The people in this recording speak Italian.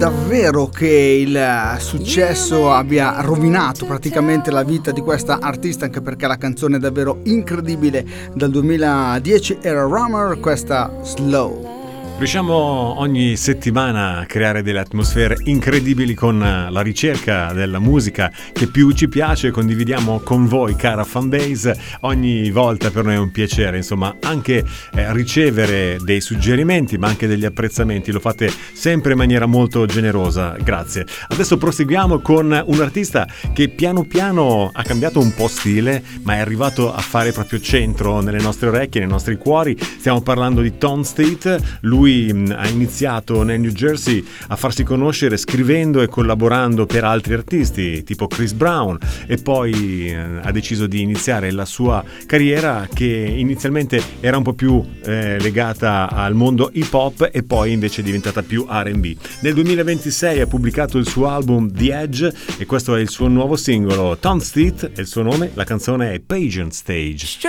Davvero che il successo abbia rovinato praticamente la vita di questa artista, anche perché la canzone è davvero incredibile. Dal 2010 era Rumor, questa Slow. Riusciamo ogni settimana a creare delle atmosfere incredibili con la ricerca della musica che più ci piace, condividiamo con voi, cara fanbase. Ogni volta per noi è un piacere, insomma, anche ricevere dei suggerimenti, ma anche degli apprezzamenti. Lo fate sempre in maniera molto generosa, grazie. Adesso proseguiamo con un artista che piano piano ha cambiato un po' stile, ma è arrivato a fare proprio centro nelle nostre orecchie, nei nostri cuori. Stiamo parlando di Tom State. Lui ha iniziato nel New Jersey a farsi conoscere scrivendo e collaborando per altri artisti tipo Chris Brown, e poi ha deciso di iniziare la sua carriera, che inizialmente era un po' più legata al mondo hip hop e poi invece è diventata più R&B. Nel 2026 ha pubblicato il suo album The Edge e questo è il suo nuovo singolo. Tom State è il suo nome, la canzone è Pageant Stage.